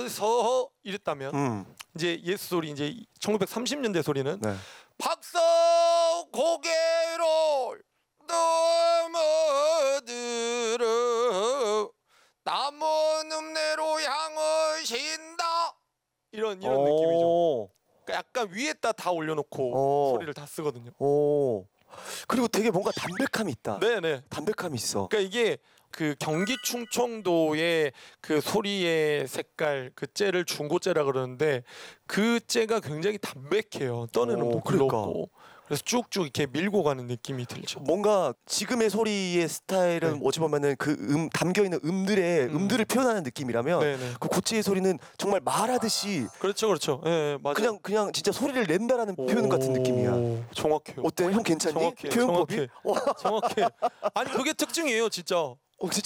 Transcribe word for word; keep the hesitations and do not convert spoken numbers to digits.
박서 이랬다면 음. 이제 예수 소리 이제 천구백삼십 년대 소리는 네. 박서 고개를 넘어들어 남은 읍내로 향하신다 이런 이런 오. 느낌이죠. 그러니까 약간 위에다 다 올려놓고 오. 소리를 다 쓰거든요. 오. 그리고 되게 뭔가 담백함이 있다. 네네. 담백함이 있어. 그러니까 이게 그 경기 충청도의 그 소리의 색깔 그 째를 중고째라 그러는데 그 째가 굉장히 담백해요. 떠는 오, 음도 그러니까. 불렀고 그래서 쭉쭉 이렇게 밀고 가는 느낌이 들죠. 뭔가 지금의 소리의 스타일은 네. 어찌 보면은 그 음 담겨 있는 음들의 음. 음들을 표현하는 느낌이라면 네네. 그 고치의 소리는 정말 말하듯이 그렇죠, 그렇죠. 예, 네, 맞아요. 그냥 그냥 진짜 소리를 낸다라는 표현 같은 느낌이야. 정확해요. 어때? 형 괜찮니? 정확해. 표현법이? 정확해. 정확해. 아니 그게 특징이에요, 진짜. 어, 진짜